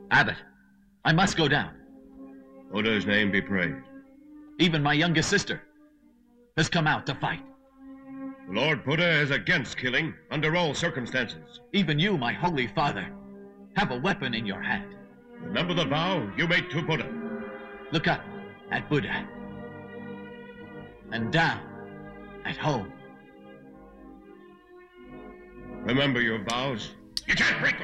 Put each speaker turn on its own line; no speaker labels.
Abbot, I must go down.
Buddha's name be praised.
Even my youngest sister has come out to fight.
The Lord Buddha is against killing under all circumstances.
Even you, my holy father, have a weapon in your hand.
Remember the vow you made to Buddha.
Look up at Buddha and down at home.
Remember your vows. You can't break them.